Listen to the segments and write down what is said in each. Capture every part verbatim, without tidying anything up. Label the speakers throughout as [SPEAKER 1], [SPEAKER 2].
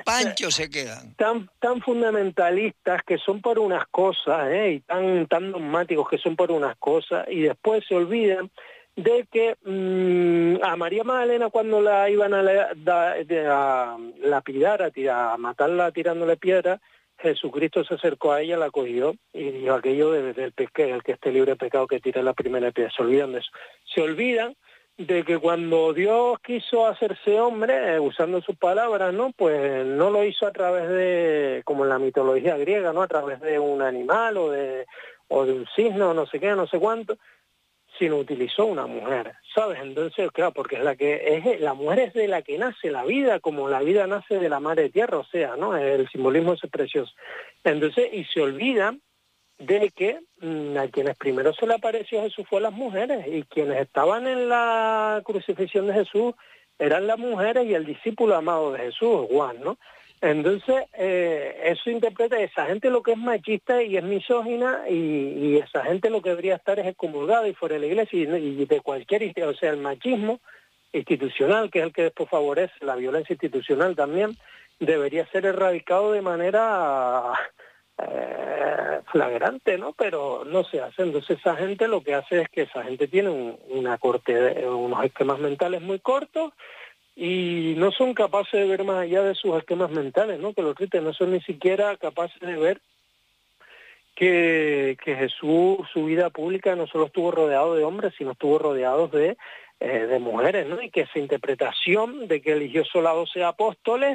[SPEAKER 1] panchos se quedan.
[SPEAKER 2] Tan, tan fundamentalistas que son por unas cosas, ¿eh? Y tan, tan dogmáticos que son por unas cosas, y después se olvidan de que mmm, a María Magdalena cuando la iban a, la, da, de, a lapidar, a, tirar, a matarla tirándole piedra, Jesucristo se acercó a ella, la cogió y dijo aquello de, de, del peque, el que esté libre de pecado que tire la primera piedra. Se olvidan de eso. Se olvidan de que cuando Dios quiso hacerse hombre, eh, usando sus palabras, ¿no? Pues no lo hizo a través de, como en la mitología griega, ¿no? A través de un animal o de, o de un cisne o no sé qué, no sé cuánto, sino utilizó una mujer, ¿sabes? Entonces, claro, porque es la que es la mujer es de la que nace la vida, como la vida nace de la madre tierra, o sea, ¿no? El simbolismo es precioso. Entonces, y se olvidan de que mmm, a quienes primero se le apareció Jesús fue a las mujeres, y quienes estaban en la crucifixión de Jesús eran las mujeres y el discípulo amado de Jesús, Juan, ¿no? Entonces, eh, eso interpreta a esa gente lo que es machista y es misógina, y, y esa gente lo que debería estar es excomulgada y fuera de la iglesia, y, y de cualquier, o sea, el machismo institucional, que es el que después favorece la violencia institucional también, debería ser erradicado de manera eh, flagrante, ¿no? Pero no se hace. Entonces esa gente lo que hace es que esa gente tiene un, una corte, de, unos esquemas mentales muy cortos, y no son capaces de ver más allá de sus esquemas mentales, ¿no? Que los tristes no son ni siquiera capaces de ver que, que Jesús, su vida pública, no solo estuvo rodeado de hombres, sino estuvo rodeado de, eh, de mujeres, ¿no? Y que esa interpretación de que eligió solo a doce apóstoles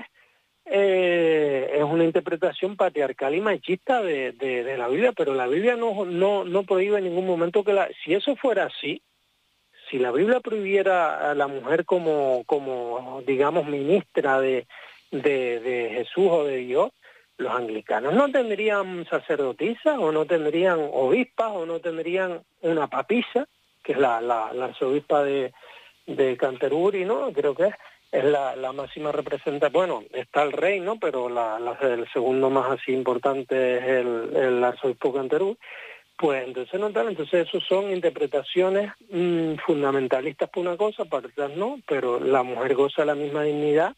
[SPEAKER 2] eh, es una interpretación patriarcal y machista de, de, de la Biblia, pero la Biblia no, no, no prohíbe en ningún momento que la... Si eso fuera así, si la Biblia prohibiera a la mujer como, como digamos, ministra de, de, de Jesús o de Dios, los anglicanos no tendrían sacerdotisas, o no tendrían obispas, o no tendrían una papisa, que es la, la, la arzobispa de, de Canterbury, ¿no? Creo que es, es la, la máxima representante. Bueno, está el rey, ¿no? Pero la, la, el segundo más así importante es el, el arzobispo de Canterbury. Pues entonces no tal, entonces eso son interpretaciones mmm, fundamentalistas por una cosa, para otras no, pero la mujer goza de la misma dignidad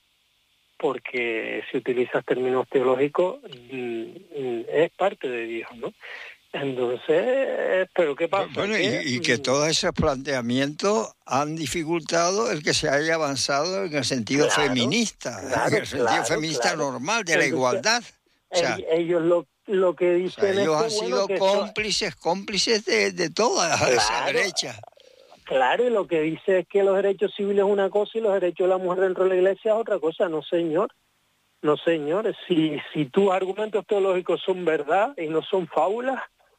[SPEAKER 2] porque si utilizas términos teológicos mmm, es parte de Dios, ¿no? Entonces, ¿pero qué pasa?
[SPEAKER 1] Bueno,
[SPEAKER 2] ¿Qué?
[SPEAKER 1] y, y que todos esos planteamientos han dificultado el que se haya avanzado en el sentido
[SPEAKER 2] claro,
[SPEAKER 1] feminista,
[SPEAKER 2] claro,
[SPEAKER 1] en el sentido
[SPEAKER 2] claro,
[SPEAKER 1] feminista
[SPEAKER 2] claro.
[SPEAKER 1] normal, de
[SPEAKER 2] entonces,
[SPEAKER 1] la igualdad. O sea,
[SPEAKER 2] ellos lo lo que dicen
[SPEAKER 1] o sea, ellos
[SPEAKER 2] es que,
[SPEAKER 1] han sido
[SPEAKER 2] bueno, que
[SPEAKER 1] cómplices, eso... cómplices de, de toda
[SPEAKER 2] claro,
[SPEAKER 1] esa derecha.
[SPEAKER 2] Claro, y lo que dice es que los derechos civiles es una cosa y los derechos de la mujer dentro de la iglesia es otra cosa. No, señor. No, señor. Si, si tus argumentos teológicos son verdad y no son fábulas,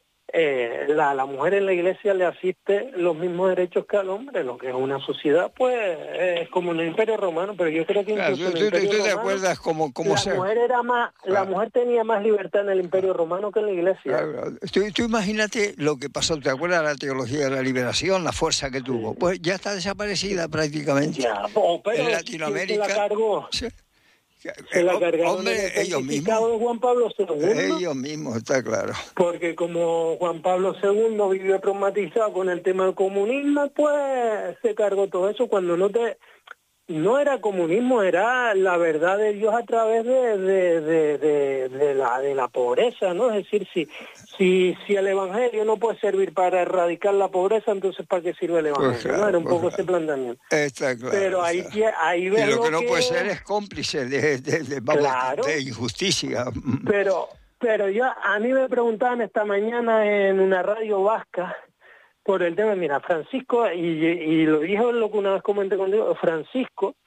[SPEAKER 2] eh, la, la mujer en la iglesia le asiste los mismos derechos que al hombre. Lo que es una sociedad, pues, es como en el Imperio Romano, pero yo creo que incluso
[SPEAKER 1] claro,
[SPEAKER 2] en el
[SPEAKER 1] tú,
[SPEAKER 2] Imperio
[SPEAKER 1] tú, tú
[SPEAKER 2] Romano...
[SPEAKER 1] te acuerdas cómo, cómo
[SPEAKER 2] la
[SPEAKER 1] se...
[SPEAKER 2] mujer era más, claro. La mujer tenía más libertad en el Imperio claro. Romano que en la iglesia.
[SPEAKER 1] Claro. Tú, tú imagínate lo que pasó, ¿te acuerdas de la teología de la liberación, la fuerza que tuvo? Sí. Pues ya está desaparecida prácticamente.
[SPEAKER 2] Ya, oh, pero
[SPEAKER 1] en Latinoamérica.
[SPEAKER 2] ¿quién se la cargó?
[SPEAKER 1] Sí.
[SPEAKER 2] Se la cargaron
[SPEAKER 1] Hombre,
[SPEAKER 2] en el
[SPEAKER 1] ellos
[SPEAKER 2] pontificado
[SPEAKER 1] mismos.
[SPEAKER 2] de Juan Pablo segundo.
[SPEAKER 1] Ellos mismos, está claro.
[SPEAKER 2] Porque como Juan Pablo segundo vivió traumatizado con el tema del comunismo, pues se cargó todo eso cuando no te... No era comunismo, era la verdad de Dios a través de, de, de, de, de, la, de la pobreza, ¿no? Es decir, si, si, si el Evangelio no puede servir para erradicar la pobreza, entonces ¿para qué sirve el Evangelio? Pues claro, ¿no? Era un pues poco claro. ese planteamiento.
[SPEAKER 1] Está claro.
[SPEAKER 2] Pero ahí,
[SPEAKER 1] está.
[SPEAKER 2] ahí ves
[SPEAKER 1] y lo,
[SPEAKER 2] lo
[SPEAKER 1] que no
[SPEAKER 2] que...
[SPEAKER 1] puede ser es cómplice de, de, de, vamos,
[SPEAKER 2] claro.
[SPEAKER 1] de injusticia.
[SPEAKER 2] Pero, pero yo, a mí me preguntaban esta mañana en una radio vasca, por el tema, mira, Francisco, y, y lo dije lo que una vez comenté contigo, Francisco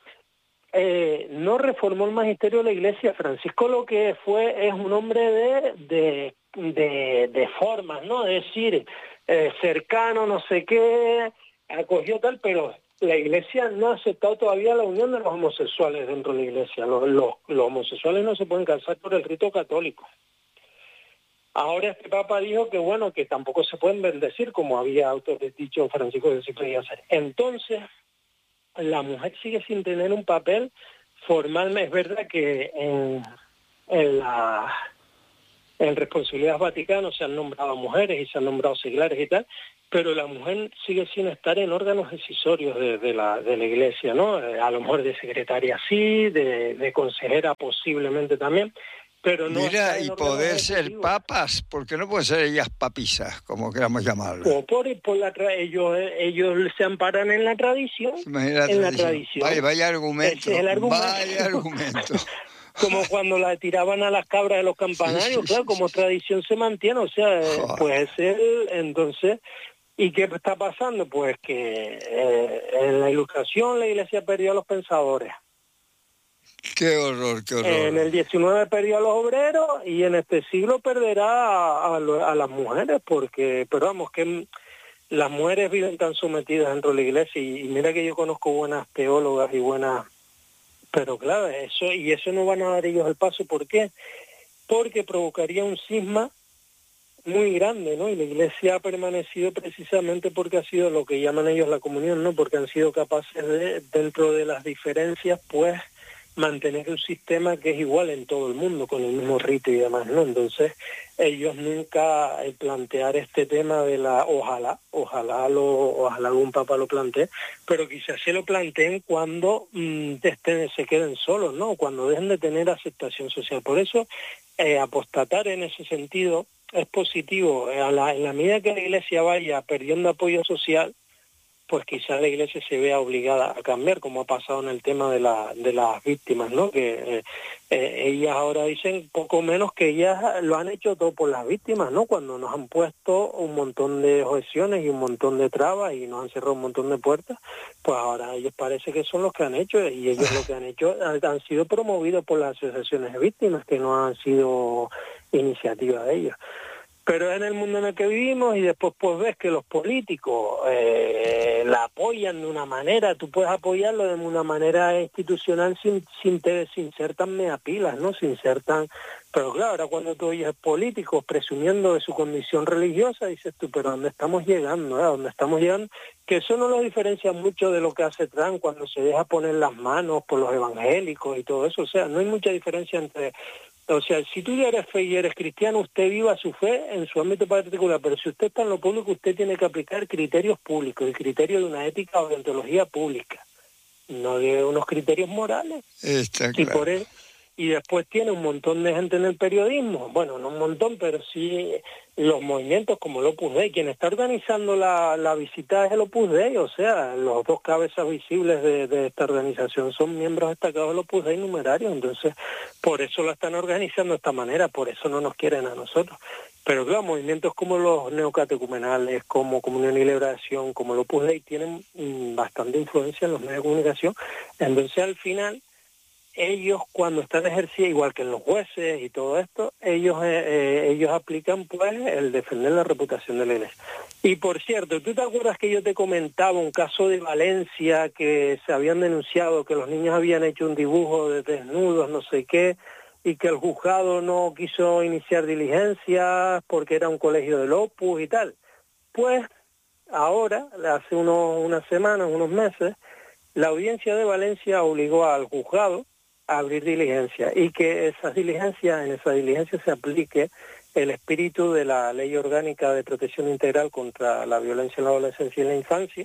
[SPEAKER 2] eh, no reformó el magisterio de la iglesia. Francisco lo que fue es un hombre de, de, de, de formas, ¿no? Es decir, eh, cercano, no sé qué, acogió tal, pero la iglesia no ha aceptado todavía la unión de los homosexuales dentro de la iglesia. Los, los, los homosexuales no se pueden casar por el rito católico. Ahora este Papa dijo que bueno, que tampoco se pueden bendecir, como había dicho Francisco que sí podía hacer. Entonces, la mujer sigue sin tener un papel formal. Es verdad que en, en, la, en responsabilidades vaticanas se han nombrado mujeres y se han nombrado seglares y tal, pero la mujer sigue sin estar en órganos decisorios de, de, la, de la Iglesia, ¿no? A lo mejor de secretaria sí, de, de consejera posiblemente también, pero no.
[SPEAKER 1] Mira, y poder ser papas, porque no pueden ser ellas papisas, como queramos llamarlo.
[SPEAKER 2] O por, por la tra ellos ellos se amparan en la tradición,
[SPEAKER 1] Imagina
[SPEAKER 2] en
[SPEAKER 1] la
[SPEAKER 2] la tradición.
[SPEAKER 1] Vaya, vaya argumento,
[SPEAKER 2] Ese es el argumento.
[SPEAKER 1] vaya argumento.
[SPEAKER 2] Como cuando la tiraban a las cabras de los campanarios, sí, sí, claro, sí, como sí. Tradición se mantiene, o sea, Joder. Pues él, entonces, ¿y qué está pasando? Pues que eh, en la Ilustración la Iglesia perdió a los pensadores.
[SPEAKER 1] Qué horror, qué horror.
[SPEAKER 2] En el diecinueve perdió a los obreros y en este siglo perderá a, a, a las mujeres, porque, pero vamos, que las mujeres viven tan sometidas dentro de la Iglesia y, y mira que yo conozco buenas teólogas y buenas... Pero claro, eso y eso no van a dar ellos el paso. ¿Por qué? Porque provocaría un cisma muy grande, ¿no? Y la Iglesia ha permanecido precisamente porque ha sido lo que llaman ellos la comunión, ¿no? Porque han sido capaces de, dentro de las diferencias, pues, mantener un sistema que es igual en todo el mundo, con el mismo rito y demás, ¿no? Entonces, ellos nunca el plantear este tema de la, ojalá, ojalá lo, ojalá algún papa lo plantee, pero quizás se lo planteen cuando mmm, estén, se queden solos, ¿no? Cuando dejen de tener aceptación social. Por eso, eh, apostatar en ese sentido es positivo. A la, en la medida que la Iglesia vaya perdiendo apoyo social, pues quizás la Iglesia se vea obligada a cambiar, como ha pasado en el tema de, la, de las víctimas, ¿no? Que eh, eh, ellas ahora dicen poco menos que ellas lo han hecho todo por las víctimas, ¿no? Cuando nos han puesto un montón de objeciones y un montón de trabas y nos han cerrado un montón de puertas, pues ahora ellos parece que son los que han hecho, y ellos lo que han hecho han sido promovidos por las asociaciones de víctimas, que no han sido iniciativa de ellos. Pero es en el mundo en el que vivimos y después pues ves que los políticos eh, la apoyan de una manera, tú puedes apoyarlo de una manera institucional sin sin, te, sin ser tan meapilas, ¿no? Sin ser tan... Pero claro, ahora cuando tú oyes políticos presumiendo de su condición religiosa, dices tú, pero ¿dónde estamos llegando? ¿Eh? ¿Dónde estamos llegando? Que eso no lo diferencia mucho de lo que hace Trump cuando se deja poner las manos por los evangélicos y todo eso. O sea, no hay mucha diferencia entre... O sea, si tú ya eres fe y eres cristiano, usted viva su fe en su ámbito particular, pero si usted está en lo público, usted tiene que aplicar criterios públicos, el criterio de una ética o de ontología pública, no de unos criterios morales.
[SPEAKER 1] Está claro.
[SPEAKER 2] Y por él, y después tiene un montón de gente en el periodismo, bueno, no un montón, pero sí los movimientos como el Opus Dei. Quien está organizando la, la visita es el Opus Dei, o sea, los dos cabezas visibles de, de esta organización son miembros destacados del Opus Dei numerarios, entonces por eso la están organizando de esta manera, por eso no nos quieren a nosotros. Pero claro, movimientos como los neocatecumenales, como Comunión y Liberación, como el Opus Dei, tienen mmm, bastante influencia en los medios de comunicación, entonces al final ellos cuando están ejerciendo, igual que en los jueces y todo esto, ellos eh, eh, ellos aplican pues el defender la reputación de la Iglesia. Y por cierto, ¿tú te acuerdas que yo te comentaba un caso de Valencia que se habían denunciado que los niños habían hecho un dibujo de desnudos, no sé qué, y que el juzgado no quiso iniciar diligencias porque era un colegio del Opus y tal? Pues ahora, hace unos, unas semanas, unos meses, la audiencia de Valencia obligó al juzgado a abrir diligencia y que esas diligencias, en esa diligencia se aplique el espíritu de la Ley Orgánica de Protección Integral contra la Violencia en la Adolescencia y en la Infancia,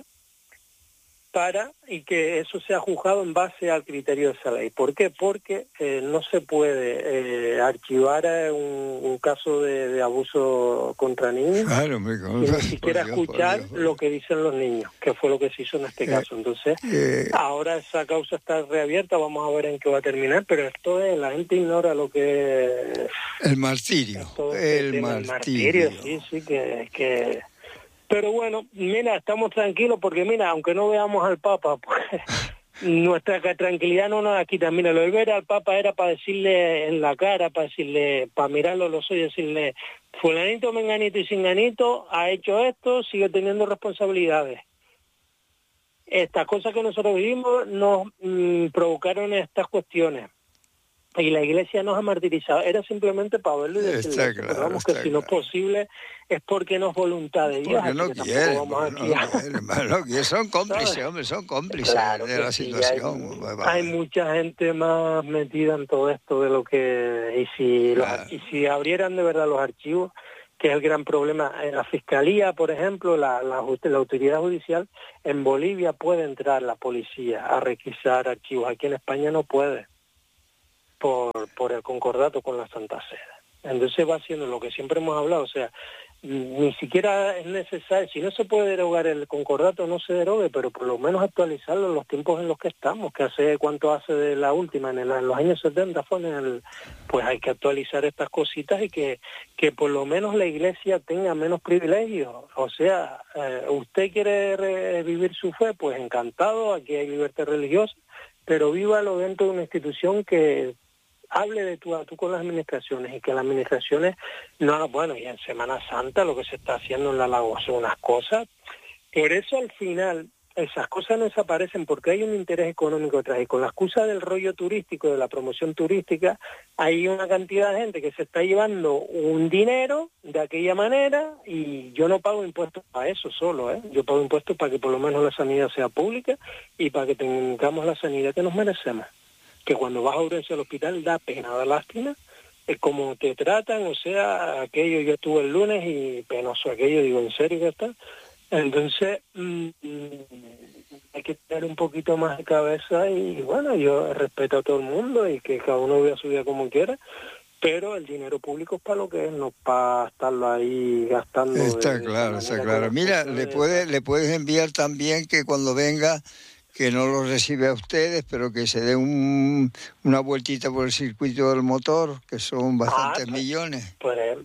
[SPEAKER 2] para y que eso sea juzgado en base al criterio de esa ley. ¿Por qué? Porque eh, no se puede eh, archivar un, un caso de, de abuso contra niños
[SPEAKER 1] claro, me
[SPEAKER 2] y ni siquiera Dios, escuchar Dios, lo que dicen los niños, que fue lo que se hizo en este eh, caso. Entonces, eh, ahora esa causa está reabierta, vamos a ver en qué va a terminar, pero esto es, la gente ignora lo que es...
[SPEAKER 1] El martirio, el,
[SPEAKER 2] el
[SPEAKER 1] martirio.
[SPEAKER 2] martirio. Sí, sí, que... que Pero bueno, mira, estamos tranquilos porque mira, aunque no veamos al Papa, pues nuestra tranquilidad no nos la quita. Mira, lo de ver al Papa era para decirle en la cara, para decirle, para mirarlo a los ojos y decirle, fulanito, menganito y singanito ha hecho esto, sigue teniendo responsabilidades. Estas cosas que nosotros vivimos nos mmm, provocaron estas cuestiones. y la iglesia nos ha martirizado, era simplemente para verlo y decirle,
[SPEAKER 1] Está claro,
[SPEAKER 2] pero vamos que
[SPEAKER 1] está
[SPEAKER 2] si no es
[SPEAKER 1] claro.
[SPEAKER 2] posible es porque no es voluntad de Dios,
[SPEAKER 1] Porque
[SPEAKER 2] así
[SPEAKER 1] no
[SPEAKER 2] que
[SPEAKER 1] quieren,
[SPEAKER 2] tampoco vamos
[SPEAKER 1] porque
[SPEAKER 2] aquí
[SPEAKER 1] no
[SPEAKER 2] a...
[SPEAKER 1] quieren, no quieren. Son cómplices,
[SPEAKER 2] ¿sabes?
[SPEAKER 1] hombre, son cómplices
[SPEAKER 2] Claro
[SPEAKER 1] de
[SPEAKER 2] que
[SPEAKER 1] la
[SPEAKER 2] sí,
[SPEAKER 1] situación.
[SPEAKER 2] hay, hay mucha gente más metida en todo esto de lo que... Y si, los,
[SPEAKER 1] Claro.
[SPEAKER 2] y si abrieran de verdad los archivos, que es el gran problema, en la Fiscalía, por ejemplo, la, la, la autoridad judicial, en Bolivia puede entrar la policía a requisar archivos, aquí en España no puede, por, por el concordato con la Santa Sede. Entonces va haciendo lo que siempre hemos hablado, o sea, ni siquiera es necesario, si no se puede derogar el concordato, no se derogue, pero por lo menos actualizarlo en los tiempos en los que estamos, que hace cuánto hace de la última, en, el, en los años setenta fue en el, pues hay que actualizar estas cositas y que, que por lo menos la iglesia tenga menos privilegios, o sea, eh, usted quiere revivir su fe, pues encantado, aquí hay libertad religiosa, pero vívalo dentro de una institución que hable de tú a tú con las administraciones y que las administraciones, no, bueno, y en Semana Santa lo que se está haciendo en la Lagoa son unas cosas, por eso al final esas cosas no desaparecen porque hay un interés económico detrás y con la excusa del rollo turístico, de la promoción turística, hay una cantidad de gente que se está llevando un dinero de aquella manera y yo no pago impuestos para eso solo, ¿eh? Yo pago impuestos para que por lo menos la sanidad sea pública y para que tengamos la sanidad que nos merecemos. Que cuando vas a urgencia al hospital da pena, da lástima, es como te tratan, o sea, aquello, yo estuve el lunes y penoso aquello, digo, ¿en serio que está? Entonces, mmm, hay que tener un poquito más de cabeza y, bueno, yo respeto a todo el mundo y que cada uno vea su vida como quiera, pero el dinero público es para lo que es, no para estarlo ahí gastando.
[SPEAKER 1] Está
[SPEAKER 2] de,
[SPEAKER 1] claro,
[SPEAKER 2] de
[SPEAKER 1] está claro. Mira, le, puede, le puedes enviar también que cuando venga, que no lo recibe a ustedes, pero que se dé un, una vueltita por el circuito del motor, que son bastantes
[SPEAKER 2] ah,
[SPEAKER 1] millones.
[SPEAKER 2] Pues,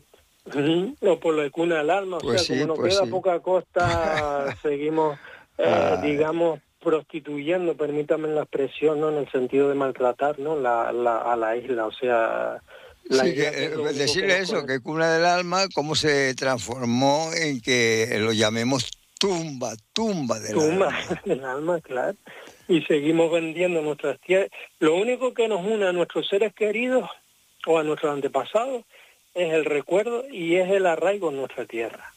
[SPEAKER 2] o por la cuna del alma,
[SPEAKER 1] Pues
[SPEAKER 2] o sea,
[SPEAKER 1] sí,
[SPEAKER 2] como nos
[SPEAKER 1] pues
[SPEAKER 2] queda
[SPEAKER 1] sí.
[SPEAKER 2] poca costa, seguimos, eh, digamos, prostituyendo, permítame la expresión, ¿no? En el sentido de maltratar, ¿no? La, la, a la isla, o sea... La
[SPEAKER 1] Sí,
[SPEAKER 2] isla
[SPEAKER 1] que,
[SPEAKER 2] que es lo único
[SPEAKER 1] decirle
[SPEAKER 2] que
[SPEAKER 1] eso,
[SPEAKER 2] conecta.
[SPEAKER 1] que Cuna del Alma, cómo se transformó en que lo llamemos tumba, tumba del
[SPEAKER 2] Tumba
[SPEAKER 1] alma.
[SPEAKER 2] del alma, claro. Y seguimos vendiendo nuestras tierras. Lo único que nos une a nuestros seres queridos o a nuestros antepasados es el recuerdo y es el arraigo en nuestra tierra.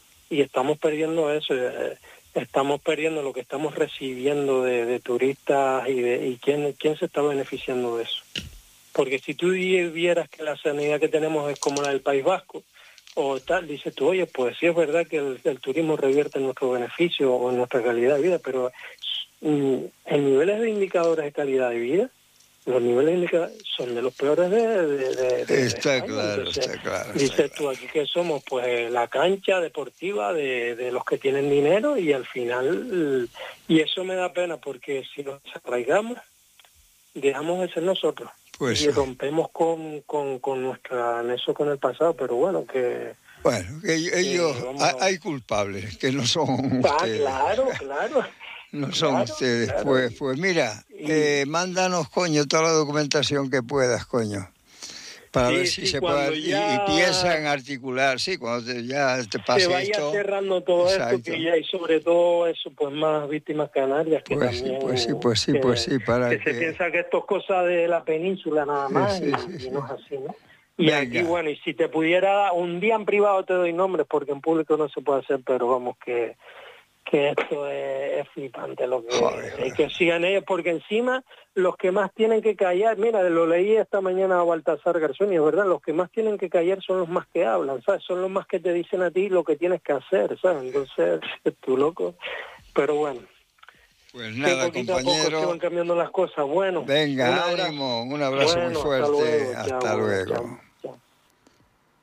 [SPEAKER 2] Y estamos perdiendo eso, eh, estamos perdiendo lo que estamos recibiendo de, de turistas y, de, y quién, quién se está beneficiando de eso. Porque si tú vieras que la sanidad que tenemos es como la del País Vasco, o tal, dices tú, oye, pues sí es verdad que el, el turismo revierte en nuestro beneficio o en nuestra calidad de vida, pero mm, en niveles de indicadores de calidad de vida, los niveles de indicadores son de los peores de, de, de, de
[SPEAKER 1] Está
[SPEAKER 2] España.
[SPEAKER 1] claro,
[SPEAKER 2] Entonces,
[SPEAKER 1] está claro.
[SPEAKER 2] dices
[SPEAKER 1] está
[SPEAKER 2] tú,
[SPEAKER 1] claro.
[SPEAKER 2] aquí que somos, pues la cancha deportiva de, de los que tienen dinero y al final, y eso me da pena porque si nos arraigamos, dejamos de ser nosotros.
[SPEAKER 1] Pues
[SPEAKER 2] y
[SPEAKER 1] sí.
[SPEAKER 2] rompemos con, con, con nuestra eso con el pasado, pero bueno, que...
[SPEAKER 1] Bueno, que ellos,
[SPEAKER 2] que
[SPEAKER 1] hay, hay culpables, que no son
[SPEAKER 2] ah,
[SPEAKER 1] ustedes.
[SPEAKER 2] claro, claro.
[SPEAKER 1] No son
[SPEAKER 2] claro,
[SPEAKER 1] ustedes.
[SPEAKER 2] claro.
[SPEAKER 1] Pues, pues mira,
[SPEAKER 2] Y,
[SPEAKER 1] eh, mándanos, coño, toda la documentación que puedas, coño. Para
[SPEAKER 2] sí,
[SPEAKER 1] ver si
[SPEAKER 2] sí,
[SPEAKER 1] se
[SPEAKER 2] cuando
[SPEAKER 1] puede. Y,
[SPEAKER 2] ya
[SPEAKER 1] y piensa en articular, sí, cuando te, ya te
[SPEAKER 2] se
[SPEAKER 1] pase
[SPEAKER 2] vaya
[SPEAKER 1] esto.
[SPEAKER 2] cerrando todo
[SPEAKER 1] Exacto.
[SPEAKER 2] esto, que ya hay sobre todo eso, pues más víctimas canarias que
[SPEAKER 1] Pues sí,
[SPEAKER 2] también...
[SPEAKER 1] pues sí, pues sí,
[SPEAKER 2] que,
[SPEAKER 1] pues sí, para
[SPEAKER 2] que
[SPEAKER 1] que...
[SPEAKER 2] se piensa que esto es cosa de la península nada más
[SPEAKER 1] Sí,
[SPEAKER 2] y,
[SPEAKER 1] sí, sí.
[SPEAKER 2] y no es así, ¿no? Y
[SPEAKER 1] Venga.
[SPEAKER 2] aquí, bueno, y si te pudiera, un día en privado te doy nombres porque en público no se puede hacer, pero vamos que... que esto es, es flipante lo que
[SPEAKER 1] Joder, joder.
[SPEAKER 2] y que sigan ellos, porque encima los que más tienen que callar, mira, lo leí esta mañana a Baltasar Garzón y es verdad, los que más tienen que callar son los más que hablan, ¿sabes? Son los más que te dicen a ti lo que tienes que hacer, ¿sabes? Entonces, tú loco, pero bueno.
[SPEAKER 1] Pues nada,
[SPEAKER 2] que poquito
[SPEAKER 1] compañero.
[SPEAKER 2] a poco se van cambiando las cosas, bueno.
[SPEAKER 1] Venga,
[SPEAKER 2] un abrazo.
[SPEAKER 1] ánimo, un abrazo
[SPEAKER 2] Bueno,
[SPEAKER 1] muy fuerte.
[SPEAKER 2] hasta luego,
[SPEAKER 1] Hasta
[SPEAKER 2] chao,
[SPEAKER 1] luego.
[SPEAKER 2] chao.